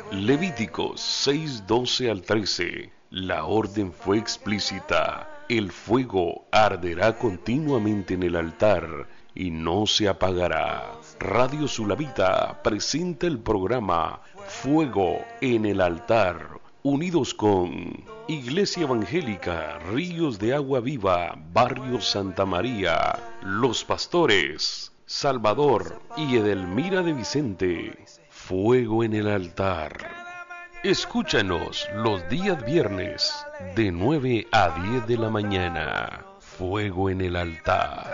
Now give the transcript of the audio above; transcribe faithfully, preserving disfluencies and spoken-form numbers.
Levíticos seis, doce al trece. La orden fue explícita. El fuego arderá continuamente en el altar y no se apagará. Radio Sulavita presenta el programa Fuego en el Altar, unidos con Iglesia Evangélica Ríos de Agua Viva, Barrio Santa María, Los Pastores, Salvador y Edelmira de Vicente. Fuego en el Altar. Escúchanos los días viernes de nueve a diez de la mañana. Fuego en el Altar.